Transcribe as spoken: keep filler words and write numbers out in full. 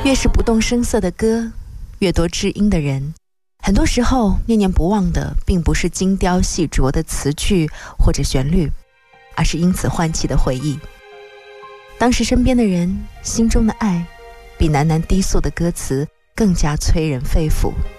越是不动声色的歌，越多知音的人。很多时候念念不忘的并不是精雕细琢的词句或者旋律，而是因此唤起的回忆。当时身边的人心中的爱，比喃喃低诉的歌词更加催人肺腑。